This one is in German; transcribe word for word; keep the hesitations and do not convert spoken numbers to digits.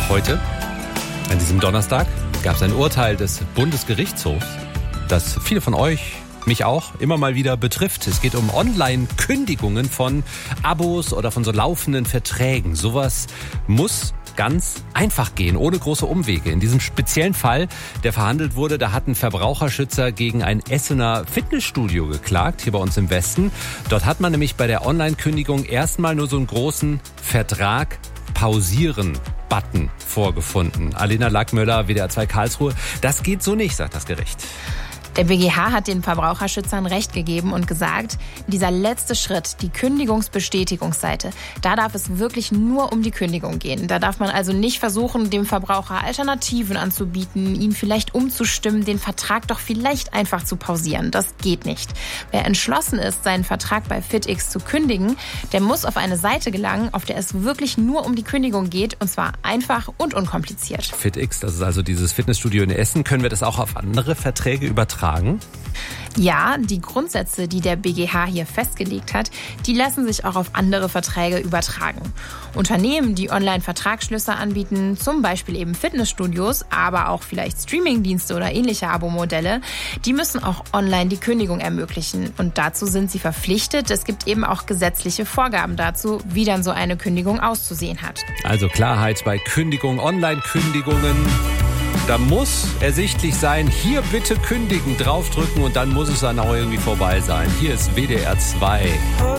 Heute, an diesem Donnerstag, gab es ein Urteil des Bundesgerichtshofs, das viele von euch, mich auch, immer mal wieder betrifft. Es geht um Online-Kündigungen von Abos oder von so laufenden Verträgen. Sowas muss ganz einfach gehen, ohne große Umwege. In diesem speziellen Fall, der verhandelt wurde, da hatten Verbraucherschützer gegen ein Essener Fitnessstudio geklagt, hier bei uns im Westen. Dort hat man nämlich bei der Online-Kündigung erstmal nur so einen großen Vertrag pausieren-Button vorgefunden. Alena Lackmöller, W D R zwei Karlsruhe. Das geht so nicht, sagt das Gericht. Der B G H hat den Verbraucherschützern Recht gegeben und gesagt, dieser letzte Schritt, die Kündigungsbestätigungsseite, da darf es wirklich nur um die Kündigung gehen. Da darf man also nicht versuchen, dem Verbraucher Alternativen anzubieten, ihn vielleicht umzustimmen, den Vertrag doch vielleicht einfach zu pausieren. Das geht nicht. Wer entschlossen ist, seinen Vertrag bei FitX zu kündigen, der muss auf eine Seite gelangen, auf der es wirklich nur um die Kündigung geht, und zwar einfach und unkompliziert. FitX, das ist also dieses Fitnessstudio in Essen. Können wir das auch auf andere Verträge übertragen? Ja, die Grundsätze, die der B G H hier festgelegt hat, die lassen sich auch auf andere Verträge übertragen. Unternehmen, die Online-Vertragsschlüsse anbieten, zum Beispiel eben Fitnessstudios, aber auch vielleicht Streamingdienste oder ähnliche Abo-Modelle, die müssen auch online die Kündigung ermöglichen. Und dazu sind sie verpflichtet. Es gibt eben auch gesetzliche Vorgaben dazu, wie dann so eine Kündigung auszusehen hat. Also Klarheit bei Kündigung, Online-Kündigungen. Da muss ersichtlich sein, hier bitte kündigen, draufdrücken und dann muss es dann auch irgendwie vorbei sein. Hier ist W D R zwei.